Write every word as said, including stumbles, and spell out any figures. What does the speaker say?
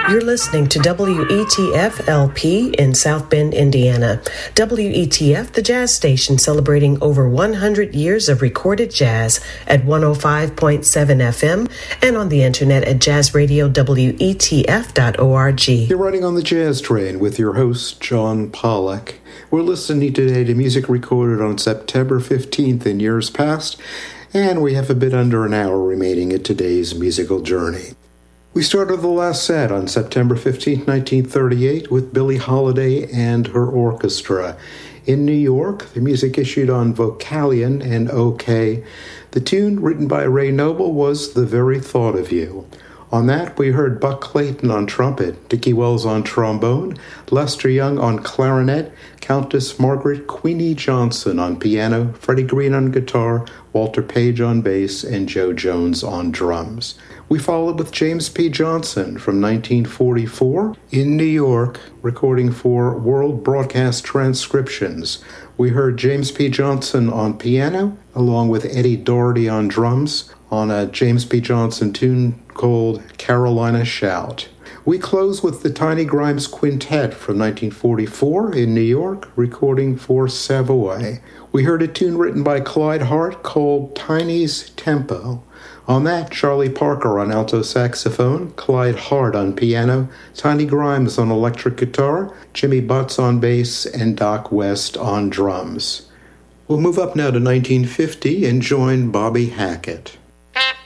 You're listening to W E T F L P in South Bend, Indiana. W E T F, the jazz station celebrating over one hundred years of recorded jazz at one oh five point seven F M and on the internet at jazz radio w e t f dot org. You're riding on the Jazz Train with your host, John Pollack. We're listening today to music recorded on September fifteenth in years past, and we have a bit under an hour remaining at today's musical journey. We started the last set on September fifteenth, nineteen thirty-eight with Billie Holiday and her orchestra. In New York, the music issued on Vocalion and OK. The tune, written by Ray Noble, was The Very Thought of You. On that, we heard Buck Clayton on trumpet, Dickie Wells on trombone, Lester Young on clarinet, Countess Margaret Queenie Johnson on piano, Freddie Green on guitar, Walter Page on bass, and Joe Jones on drums. We followed with James P. Johnson from nineteen forty-four in New York, recording for World Broadcast Transcriptions. We heard James P. Johnson on piano, along with Eddie Doherty on drums, on a James P. Johnson tune called Carolina Shout. We close with the Tiny Grimes Quintet from nineteen forty-four in New York, recording for Savoy. We heard a tune written by Clyde Hart called Tiny's Tempo. On that, Charlie Parker on alto saxophone, Clyde Hart on piano, Tiny Grimes on electric guitar, Jimmy Butts on bass, and Doc West on drums. We'll move up now to nineteen fifty and join Bobby Hackett.